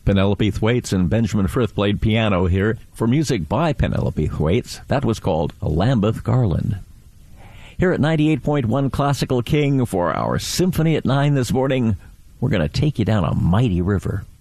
Penelope Thwaites and Benjamin Frith played piano here for music by Penelope Thwaites. That was called A Lambeth Garland. Here at 98.1 Classical King for our Symphony at 9 this morning, we're going to take you down a mighty river.